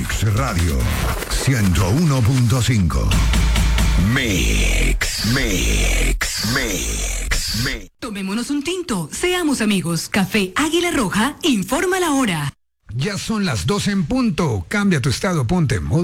Mix Radio 101.5. Mix. Tomémonos un tinto, seamos amigos. Café Águila Roja informa la hora. Ya son las 12 en punto. Cambia tu estado, ponte en modo